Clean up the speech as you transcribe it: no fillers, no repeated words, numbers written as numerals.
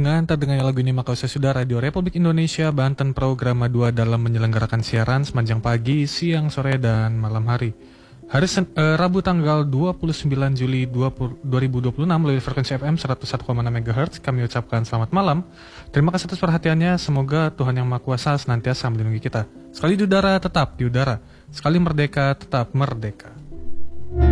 Dengan terdengarnya lagu ini maka usai sudah Radio Republik Indonesia Banten Program 2 dalam menyelenggarakan siaran sepanjang pagi, siang, sore, dan malam hari. Rabu tanggal 29 Juli 2026 melalui frekuensi FM 101,6 MHz kami ucapkan selamat malam. Terima kasih atas perhatiannya. Semoga Tuhan Yang Maha Kuasa senantiasa melindungi kita. Sekali di udara tetap di udara, sekali merdeka tetap merdeka.